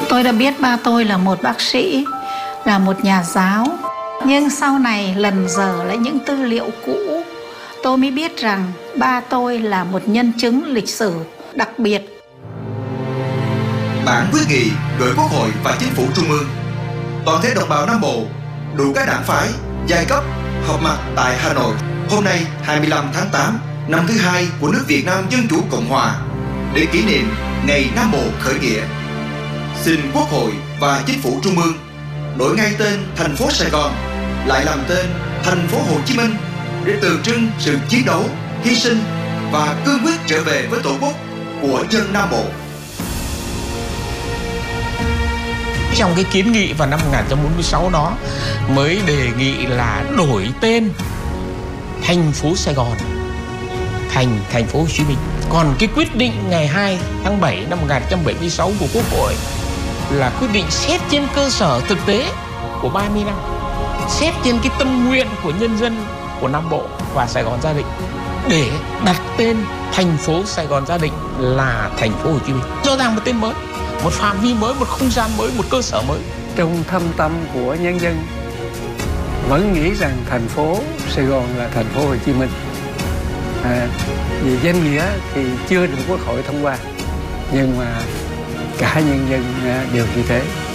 Tôi đã biết ba tôi là một bác sĩ, là một nhà giáo. Nhưng sau này lần dở lại những tư liệu cũ, tôi mới biết rằng ba tôi là một nhân chứng lịch sử đặc biệt. Bản quyết nghị gửi Quốc hội và Chính phủ Trung ương. Toàn thể đồng bào Nam Bộ, đủ các đảng phái, giai cấp họp mặt tại Hà Nội hôm nay 25 tháng 8 năm thứ hai của nước Việt Nam Dân Chủ Cộng Hòa để kỷ niệm Ngày Nam Bộ khởi nghĩa. Xin Quốc hội và Chính phủ Trung ương đổi ngay tên thành phố Sài Gòn lại làm tên thành phố Hồ Chí Minh để tượng trưng sự chiến đấu, hy sinh và cương quyết trở về với Tổ quốc của dân Nam Bộ. Trong cái kiến nghị vào năm 1946 đó mới đề nghị là đổi tên thành phố Sài Gòn thành thành phố Hồ Chí Minh. Còn cái quyết định ngày 2 tháng 7 năm 1976 của Quốc hội là quyết định xét trên cơ sở thực tế của 30 năm, xét trên cái tâm nguyện của nhân dân của Nam Bộ và Sài Gòn Gia Định để đặt tên thành phố Sài Gòn Gia Định là thành phố Hồ Chí Minh. Rõ ràng một tên mới, một phạm vi mới, một không gian mới, một cơ sở mới. Trong thâm tâm của nhân dân vẫn nghĩ rằng thành phố Sài Gòn là thành phố Hồ Chí Minh. Vì danh nghĩa thì chưa được Quốc hội thông qua, nhưng mà cả nhân dân đều như thế.